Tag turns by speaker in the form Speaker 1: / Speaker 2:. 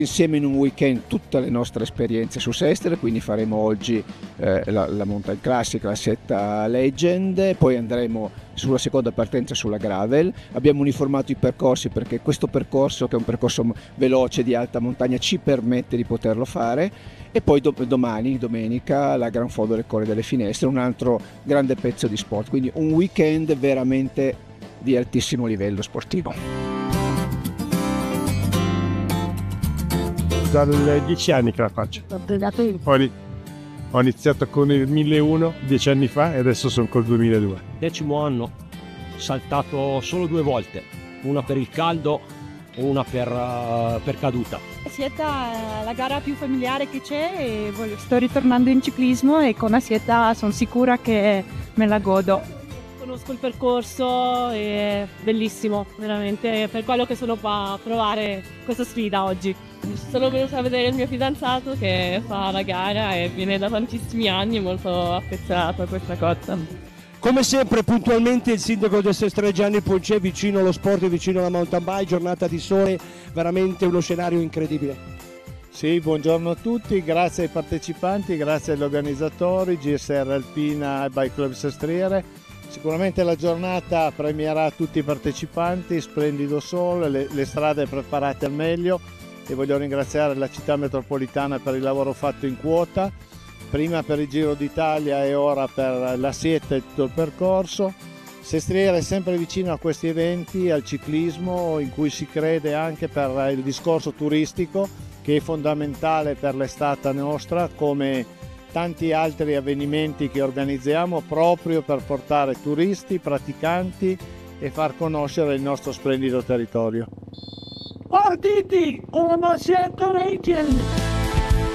Speaker 1: insieme in un weekend tutte le nostre esperienze su Sestre, quindi faremo oggi la mountain classic, la setta Legend, poi andremo sulla seconda partenza sulla gravel. Abbiamo uniformato i percorsi perché questo percorso, che è un percorso veloce di alta montagna, ci permette di poterlo fare, e poi domani, domenica, la Gran Fondo del Colle delle Finestre, un altro grande pezzo di sport, quindi un weekend veramente di altissimo livello sportivo.
Speaker 2: Dalle 10 anni che la faccio. Ho iniziato con il 1001 10 anni fa e adesso sono col 2002.
Speaker 3: 10° anno, saltato solo 2 volte, una per il caldo e una per caduta.
Speaker 4: Sieta è la gara più familiare che c'è e sto ritornando in ciclismo, e con la Sieta sono sicura che me la godo.
Speaker 5: Conosco il percorso, è bellissimo, veramente, per quello che sono qua a provare questa sfida oggi. Sono venuta a vedere il mio fidanzato che fa la gara e viene da tantissimi anni, è molto affezionato a questa cosa.
Speaker 6: Come sempre puntualmente il sindaco di Sestre Gianni Poncè, vicino allo sport e vicino alla mountain bike, giornata di sole, veramente uno scenario incredibile.
Speaker 7: Sì, buongiorno a tutti, grazie ai partecipanti, grazie agli organizzatori, GSR Alpina e Bike Club Sestriere. Sicuramente la giornata premierà tutti i partecipanti, splendido sole, le strade preparate al meglio, e voglio ringraziare la città metropolitana per il lavoro fatto in quota, prima per il Giro d'Italia e ora per la Sieta e tutto il percorso. Sestriere è sempre vicino a questi eventi, al ciclismo, in cui si crede anche per il discorso turistico, che è fondamentale per l'estate nostra, come tanti altri avvenimenti che organizziamo proprio per portare turisti, praticanti e far conoscere il nostro splendido territorio.
Speaker 8: Partiti, una Sieta Legend!